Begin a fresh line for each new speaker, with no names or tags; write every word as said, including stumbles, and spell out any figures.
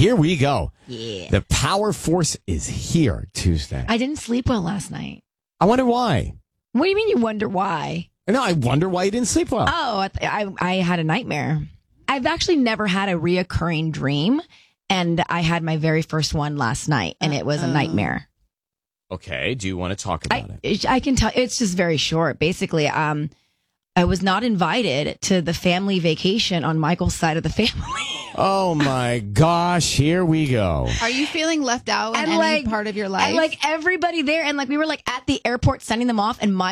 here we go.
Yeah.
The power force is here Tuesday.
I didn't sleep well last night.
I wonder why.
What do you mean you wonder why?
No, I wonder why you didn't sleep well.
Oh, I, I, I had a nightmare. I've actually never had a reoccurring dream, and I had my very first one last night, and it was a nightmare.
Okay, do you want to talk about
I,
it?
I can tell. It's just very short. Basically, um, I was not invited to the family vacation on Michael's side of the family.
Oh my gosh, here we go.
Are you feeling left out in
And
any
like-
part of your life?
And like everybody there, and like we were like at the airport sending them off, and my